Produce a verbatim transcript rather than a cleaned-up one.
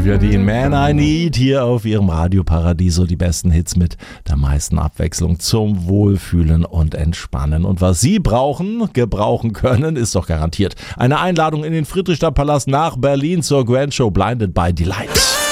Jardine, Man I Need, hier auf ihrem Radioparadiso, die besten Hits mit der meisten Abwechslung zum Wohlfühlen und Entspannen. Und was Sie brauchen, gebrauchen können, ist doch garantiert eine Einladung in den Friedrichstadtpalast nach Berlin zur Grand Show Blinded by Delight.